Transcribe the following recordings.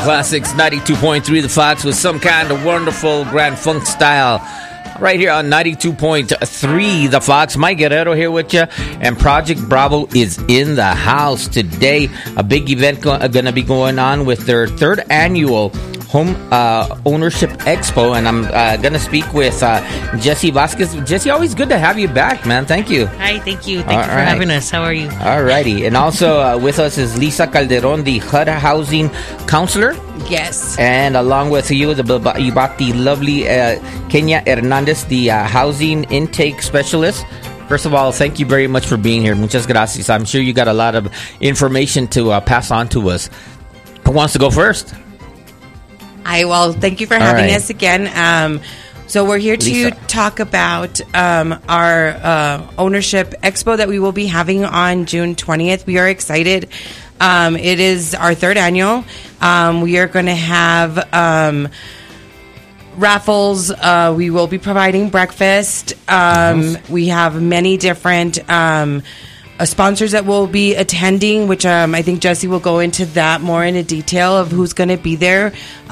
Classics 92.3 The Fox with some kind of wonderful Grand Funk style. Right here on 92.3 The Fox. Mike Guerrero here with you. And Project Bravo is in the house today. A big event going to be going on with their third annual Home Ownership Expo. And I'm going to speak with Jesse Vasquez. Jesse, always good to have you back, man. Thank you. Hi, thank you. Thank you for having us. How are you? All righty. And also with us is Lisa Calderon, the HUD Housing Counselor. Yes. And along with you, you brought the lovely Kenya Hernandez, the Housing Intake Specialist. First of all, thank you very much for being here. Muchas gracias. I'm sure you got a lot of information to pass on to us. Who wants to go first? Well, thank you for having us again. So we're here to talk about our ownership expo that we will be having on June 20th. We are excited. It is our third annual. We are going to have raffles. We will be providing breakfast. We have many different sponsors that will be attending, which I think Jesse will go into that more in detail of who's going to be there.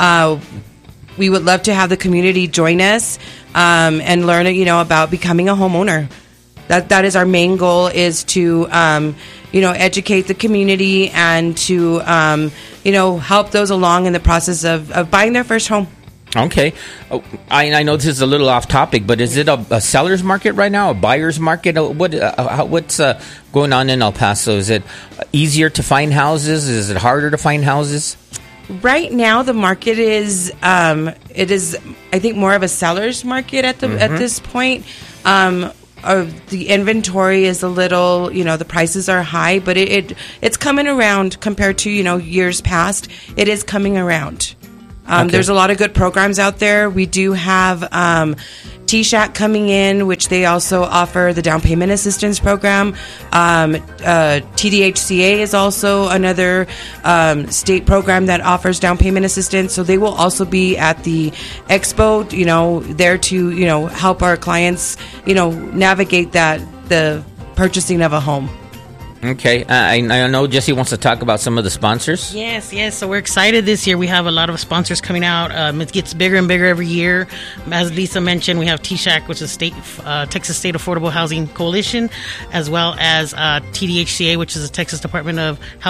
We would love to have the community join us and learn, about becoming a homeowner. That is our main goal, is to educate the community and to help those along in the process of buying their first home. Okay. I know this is a little off topic, but is it a seller's market right now, a buyer's market? What's going on in El Paso? Is it easier to find houses? Is it harder to find houses? Right now, the market is, I think, more of a seller's market at this point. The inventory is a little, the prices are high, but it's coming around compared to, years past. It is coming around. There's a lot of good programs out there. We do have TSHAC coming in, which they also offer the down payment assistance program. TDHCA is also another state program that offers down payment assistance. So they will also be at the expo, there to, help our clients, navigate the purchasing of a home. Okay. I know Jesse wants to talk about some of the sponsors. Yes. So we're excited this year. We have a lot of sponsors coming out. It gets bigger and bigger every year. As Lisa mentioned, we have TSHAC, which is Texas State Affordable Housing Coalition, as well as TDHCA, which is the Texas Department of